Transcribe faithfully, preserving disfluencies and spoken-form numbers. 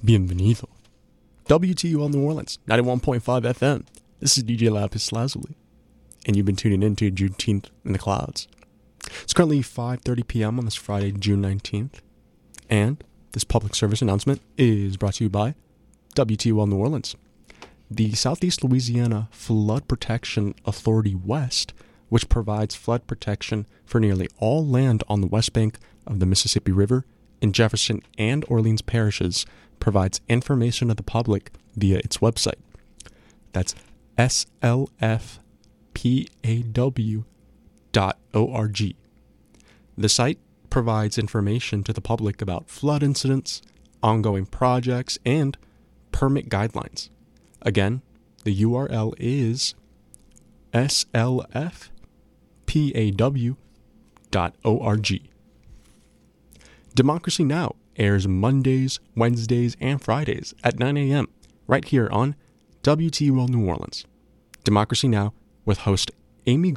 Bienvenido. W T U L New Orleans, ninety-one point five F M. This is D J Lapis Lazuli, and you've been tuning in to Juneteenth in the Clouds. It's currently five thirty p.m. on this Friday, June nineteenth, and this public service announcement is brought to you by W T U L New Orleans. The Southeast Louisiana Flood Protection Authority West, which provides flood protection for nearly all land on the west bank of the Mississippi River in Jefferson and Orleans parishes, provides information to the public via its website. That's S L F P A W dot org. The site provides information to the public about flood incidents, ongoing projects, and permit guidelines. Again, the U R L is S L F P A W dot org. Democracy Now! Airs Mondays, Wednesdays, and Fridays at nine a.m. right here on W T U L New Orleans. Democracy Now! With host Amy